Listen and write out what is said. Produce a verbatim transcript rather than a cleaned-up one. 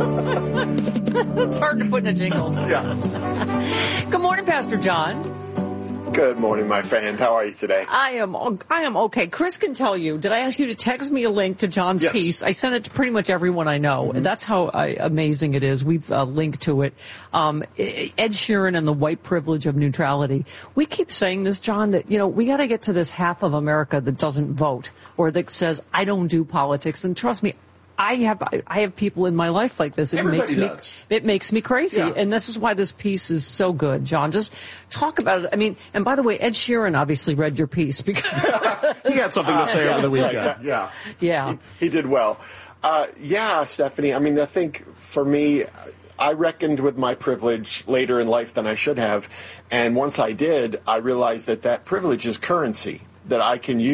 It's hard to put in a jingle. Yeah. Good morning, Pastor John. Good morning, my friend. How are you today? I am I am okay. Chris can tell you. Did I ask you to text me a link to John's Yes. piece? I sent it to pretty much everyone I know. Mm-hmm. And that's how uh, amazing it is. We've uh, linked to it. Um, Ed Sheeran and the white privilege of neutrality. We keep saying this, John, that, you know, we got to get to this half of America that doesn't vote or that says, I don't do politics. And trust me, I have I have people in my life like this. It Everybody makes me does. it makes me crazy, Yeah. and this is why this piece is so good, John. Just talk about it. I mean, and by the way, Ed Sheeran obviously read your piece because He had something to say Uh, over the yeah, weekend. right, yeah. yeah, He, he did well. Uh, yeah, Stephanie. I mean, I think for me, I reckoned with my privilege later in life than I should have. And once I did, I realized that that privilege is currency that I can use.